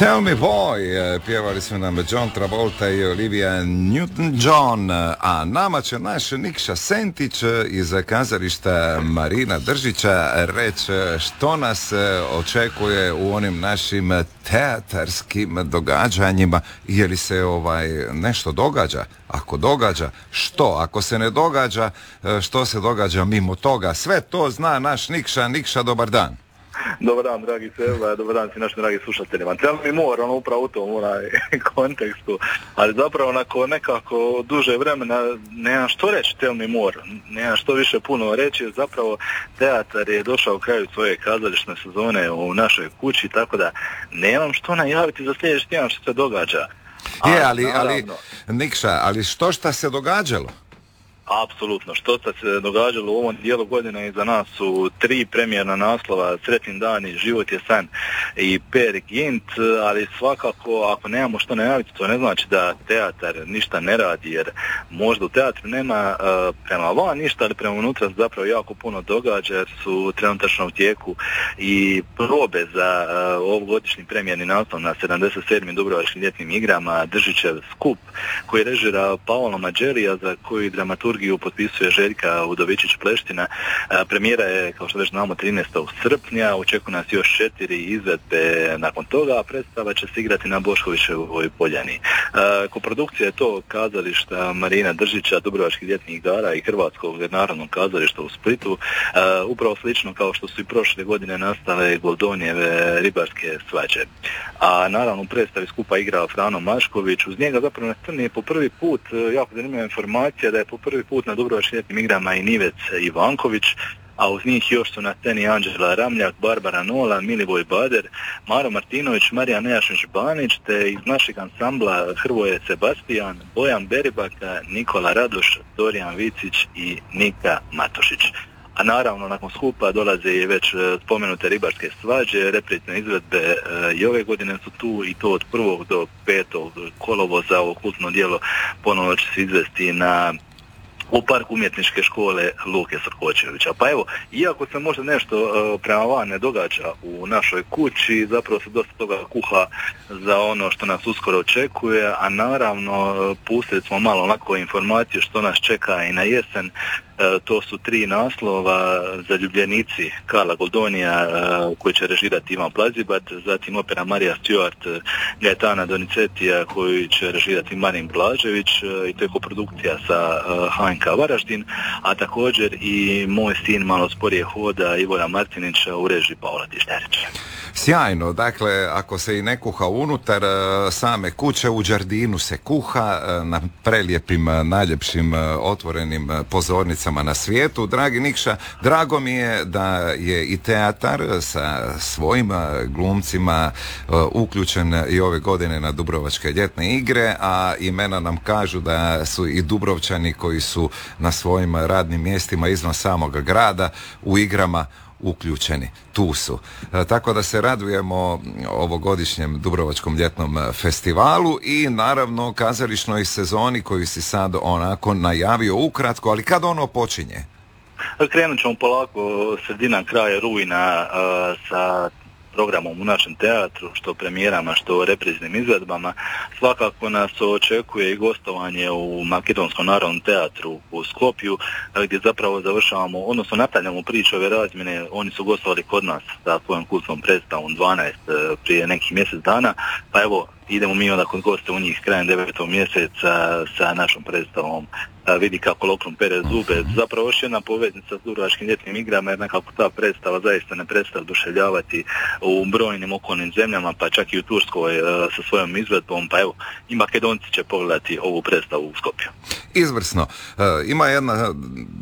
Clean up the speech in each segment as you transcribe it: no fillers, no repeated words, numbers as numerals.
Tell Me Boy, pjevali su nam John Travolta i Olivia Newton-John, a nama će naš Nikša Sentić iz kazališta Marina Držića reći što nas očekuje u onim našim teatarskim događanjima. Je li se nešto događa? Ako događa, što? Ako se ne događa, što se događa mimo toga? Sve to zna naš Nikša. Nikša, dobar dan. Dobar dan, dragi Seva, dobar dan svim našim dragi slušateljima. Tell Me More, upravo u tom kontekstu, ali zapravo nakon nekako duže vremena nemam što reći Tell Me More, nemam što više puno reći, jer zapravo teatar je došao u kraju svoje kazališne sezone u našoj kući, tako da nemam što najaviti za sljedeći tjedan što se događa. Ali Nikša, ali što se događalo? Apsolutno, što se događalo u ovom dijelu godine iza nas su 3 premijerna naslova, Sretni dani, Život je san i Per Gynt, ali svakako ako nemamo što najaviti, to ne znači da teatar ništa ne radi, jer možda u teatru nema prema van ništa, ali prema unutra zapravo jako puno događa, jer su trenutačno u tijeku i probe za ovogodišnji premijerni naslov na 77. Dubrovačkim ljetnim igrama, Držićev skup, koji režira Paolo Mađerija, za koji dramaturgiju potpisuje Željka Udovičić-Pleština. Premijera je, kao što već znamo, 13. srpnja, očekuje nas još 4 izvedbe nakon toga, a predstava će se igrati na Boškovićevoj poljani. Koprodukcija je to kazališta Marina Držića, Dubrovačkih ljetnih igara i Hrvatskog narodnog kazališta u Splitu, upravo slično kao što su i prošle godine nastale Goldonijeve ribarske svađe. A naravno u predstavi skupa igra Frano Mašković, uz njega zapravo na sceni je po prvi put, jako zanimljiva informacija, da je po prvi put na Dubrovačkim ljetnim igrama i Nivec Ivanković, a uz njih još su na sceni Anđela Ramljak, Barbara Nola, Milivoj Bader, Maro Martinović, Marija Nejašnić-Banić, te iz našeg ansambla Hrvoje Sebastijan, Bojan Beribaka, Nikola Radoš, Dorijan Vicić i Nika Matošić. A naravno, nakon skupa dolaze i već spomenute ribarske svađe, reprizne izvedbe i ove godine su tu, i to od 1. do 5. kolovoza. Ovo kultno djelo ponovno će se izvesti u parku umjetničke škole Luke Srkočevića. Pa evo, iako se možda nešto prema van ne događa u našoj kući, zapravo se dosta toga kuha za ono što nas uskoro očekuje, a naravno pustili smo malo onako informacije što nas čeka i na jesen. To su 3 naslova: Zaljubljenici Karla Goldonija, koji će režirati Ivan Plazibat, zatim opera Marija Stewart Gaetana Donizetija, koju će režirati Marin Blažević, i to je koprodukcija sa HNK Varaždin, a također i Moj sin malo sporije hoda Ivoja Martinića u režiji Paola Tištarića. Sjajno, dakle, ako se i ne kuha unutar same kuće, u đardinu se kuha na prelijepim, najljepšim otvorenim pozornicama na svijetu. Dragi Nikša, drago mi je da je i teatar sa svojim glumcima uključen i ove godine na Dubrovačke ljetne igre, a imena nam kažu da su i Dubrovčani koji su na svojim radnim mjestima izvan samog grada u igrama uključeni. Tu su. Tako da se radujemo ovogodišnjem Dubrovačkom ljetnom festivalu i naravno kazališnoj sezoni koju si sad onako najavio ukratko, ali kad ono počinje? Krenut ćemo polako sredina kraja rujna sa programom u našem teatru, što premijerama, što repriznim izvedbama. Svakako nas očekuje i gostovanje u Makedonskom narodnom teatru u Skopju, gdje zapravo završavamo, odnosno nastavljamo priču ove razmjene. Oni su gostovali kod nas sa svojom kultnom predstavom 12 prije nekih mjesec dana, pa evo, idemo mi onda kod goste u njih krajem 9. mjeseca sa našom predstavom Vidi kako lokrum pere zube. Zapravo još jedna poveznica s Dubrovačkim ljetnim igrama, jer nekako ta predstava zaista ne prestaje oduševljavati u brojnim okolnim zemljama, pa čak i u Turskoj sa svojom izvedbom, pa evo, i Makedonci će pogledati ovu predstavu u Skopju. Izvrsno. Ima jedna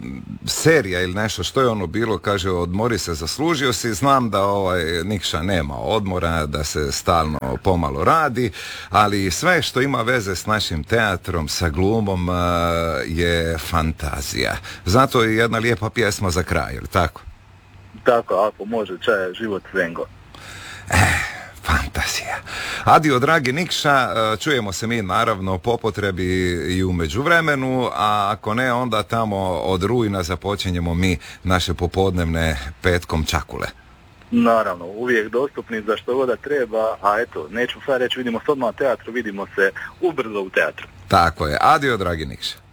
serija ili nešto, što je ono bilo, kaže, odmori se, zaslužio si. Znam da Nikša nema odmora, da se stalno pomalo radi, ali sve što ima veze s našim teatrom, sa glumom, je fantazija. Zato je jedna lijepa pjesma za kraj, ili tako? Tako, ako može, čaje život vengo. Fantazija. Adio, dragi Nikša, čujemo se mi naravno po potrebi i u međuvremenu, a ako ne, onda tamo od rujna započinjemo mi naše popodnevne petkom čakule. Naravno, uvijek dostupni za što god da treba, a eto, neću sad reći vidimo se odmah u teatru, vidimo se ubrzo u teatru. Tako je. Adio, dragi Nikša.